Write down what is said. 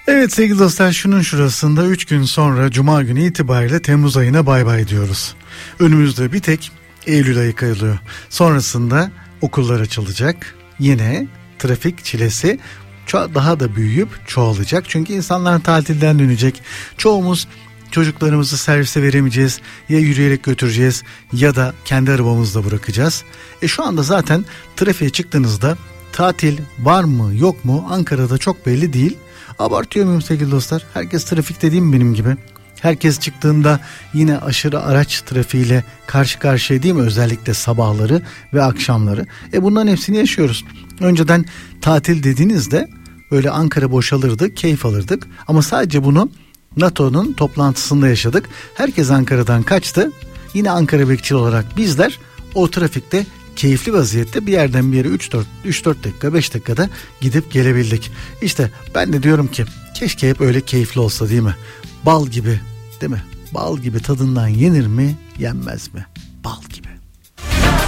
Evet sevgili dostlar, şunun şurasında 3 gün sonra Cuma günü itibariyle Temmuz ayına bay bay diyoruz. Önümüzde bir tek Eylül ayı kalıyor. Sonrasında okullar açılacak. Yine trafik çilesi daha da büyüyüp çoğalacak. Çünkü insanlar tatilden dönecek. Çoğumuz çocuklarımızı servise veremeyeceğiz. Ya yürüyerek götüreceğiz ya da kendi arabamızla bırakacağız. Şu anda zaten trafiğe çıktığınızda tatil var mı yok mu Ankara'da çok belli değil. Abartıyor muyum sevgili dostlar? Herkes trafikte değil mi benim gibi? Herkes çıktığında yine aşırı araç trafiğiyle karşı karşıya değil mi? Özellikle sabahları ve akşamları. Bunların hepsini yaşıyoruz. Önceden tatil dediğinizde böyle Ankara boşalırdı, keyif alırdık. Ama sadece bunu NATO'nun toplantısında yaşadık. Herkes Ankara'dan kaçtı. Yine Ankara bekçili olarak bizler o trafikte keyifli vaziyette bir yerden bir yere 3-4 dakika 5 dakikada gidip gelebildik. İşte ben de diyorum ki keşke hep öyle keyifli olsa değil mi? Bal gibi değil mi? Bal gibi tadından yenir mi yenmez mi?